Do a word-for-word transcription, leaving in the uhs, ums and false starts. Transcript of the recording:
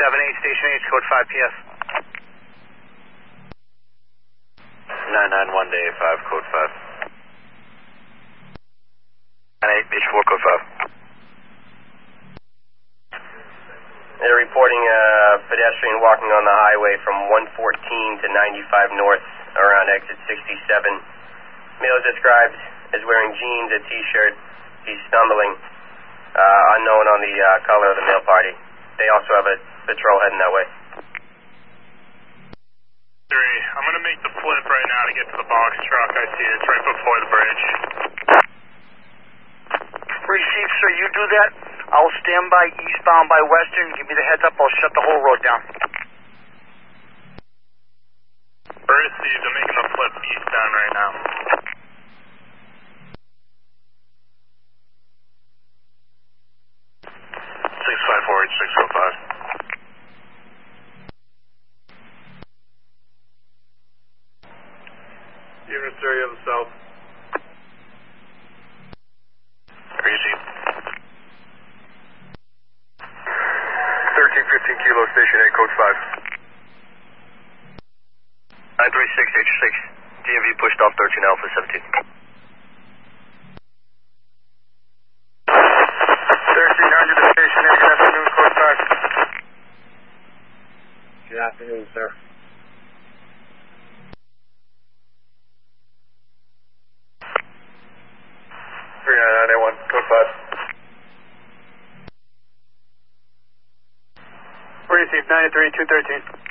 seven eight, Station H, code five P S. nine nine one to A five, code five. nine eight, H four, code five. They're reporting a pedestrian walking on the highway from one fourteen to ninety-five north around exit sixty-seven. Male described as wearing jeans, a t-shirt. He's stumbling. Uh, unknown on the uh, color of the male party. They also have a patrol heading that way. Three, I'm going to make the flip right now to get to the box truck. I see it. It's right before the bridge. Receive, sir. You do that. I'll stand by eastbound by Western. Give me the heads up. I'll shut the whole road down. Received. I'm making the flip eastbound right now. six five four H six oh five. Unit three of the south. Receive. thirteen fifteen Kilo, Station eight, code five. nine three six H six. D M V pushed off thirteen Alpha seventeen. thirteen hundred to Station eight, good afternoon, code five. Good afternoon, sir. three nine nine eight one, code five. Received, ninety-three two thirteen.